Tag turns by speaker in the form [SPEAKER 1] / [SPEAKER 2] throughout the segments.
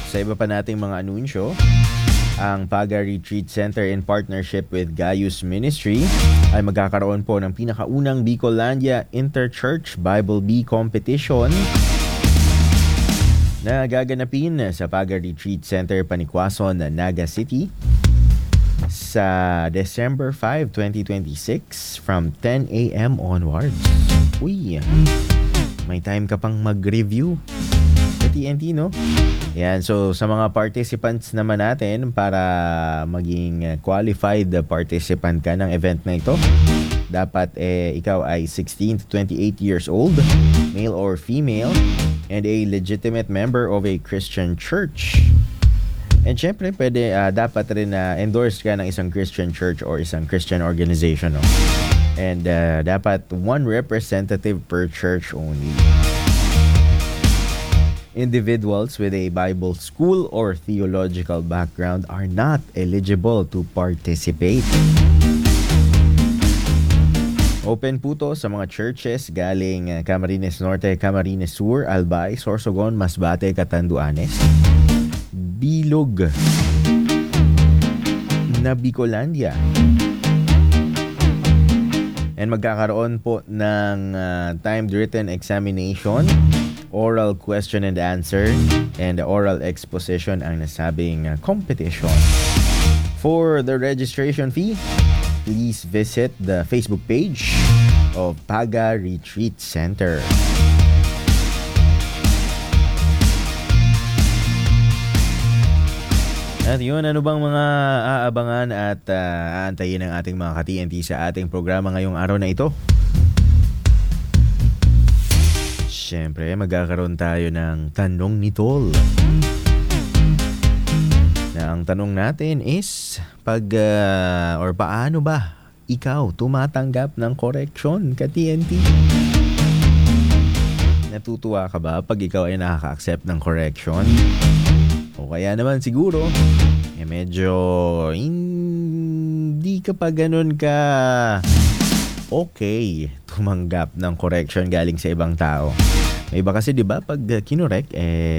[SPEAKER 1] Sa iba pa nating mga anunsyo, ang Paga Retreat Center in partnership with Gaius Ministry ay magkakaroon po ng pinakaunang Bicolandia Interchurch Bible Bee Competition na gaganapin sa Paga Retreat Center, Panikwason, Naga City sa December 5, 2026 from 10 a.m. onwards. Uy, may time ka pang mag-review sa TNT, no? Yan, so sa mga participants naman natin, para maging qualified participant ka ng event na ito, dapat ikaw ay 16 to 28 years old, male or female, and a legitimate member of a Christian church. And syempre, dapat rin endorse ka ng isang Christian church or isang Christian organization, no? And dapat one representative per church only. Individuals with a Bible school or theological background are not eligible to participate. Open po to sa mga churches galing Camarines Norte, Camarines Sur, Albay, Sorsogon, Masbate, Catanduanes, Bilog na Bicolandia. And magkakaroon po ng timed written examination, oral question and answer, and oral exposition ang nasabing competition. For the registration fee, please visit the Facebook page of Paga Retreat Center. At yun, ano bang mga aabangan at aantayin ng ating mga ka-TNT sa ating programa ngayong araw na ito? Siyempre, magkakaroon tayo ng tanong ni Tol. Na ang tanong natin is, paano ba ikaw tumatanggap ng correction ka-TNT? Natutuwa ka ba pag ikaw ay nakaka-accept ng correction? O kaya naman siguro, medyo hindi ka pa ganun ka okay tumanggap ng correction galing sa ibang tao. May iba kasi 'di ba pag kinorek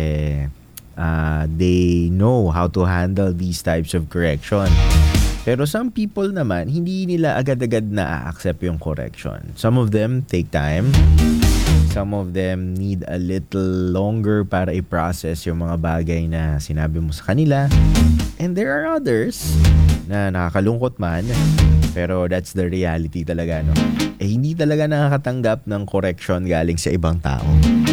[SPEAKER 1] they know how to handle these types of correction. Pero some people naman hindi nila agad-agad na accept yung correction. Some of them take time. Some of them need a little longer para i-process yung mga bagay na sinabi mo sa kanila. And there are others na nakakalungkot man, pero that's the reality talaga, no? Hindi talaga nakakatanggap ng correction galing sa ibang tao.